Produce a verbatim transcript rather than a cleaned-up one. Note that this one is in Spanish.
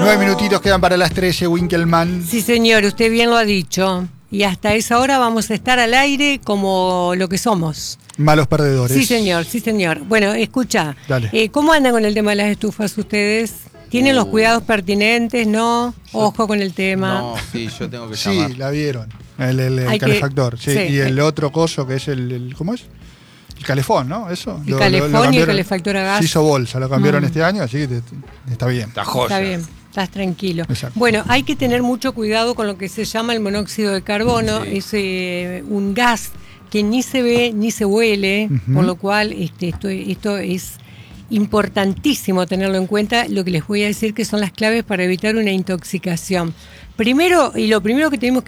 Nueve minutitos quedan para las trece, Winkelmann. Sí, señor, usted bien lo ha dicho. Y hasta esa hora vamos a estar al aire como lo que somos. Malos perdedores. Sí, señor, sí, señor. Bueno, escucha, Dale. Eh, ¿cómo andan con el tema de las estufas ustedes? ¿Tienen uh. los cuidados pertinentes? ¿No? Yo, Ojo con el tema. No, sí, yo tengo que llamar. Sí, la vieron. El, el, el calefactor. Que, sí. Sí. Y el otro coso que es el, el ¿cómo es? El calefón, ¿no? Eso. El lo, calefón lo, lo y el calefactor a gas. Se hizo bolsa, lo cambiaron mm. este año, así que te, te, está bien. Está joya. Está bien. Estás tranquilo. Exacto. Bueno, hay que tener mucho cuidado con lo que se llama el monóxido de carbono. Sí. Es eh, un gas que ni se ve ni se huele, uh-huh. por lo cual este, esto, esto es importantísimo tenerlo en cuenta. Lo que les voy a decir que son las claves para evitar una intoxicación. Primero, y lo primero que tenemos que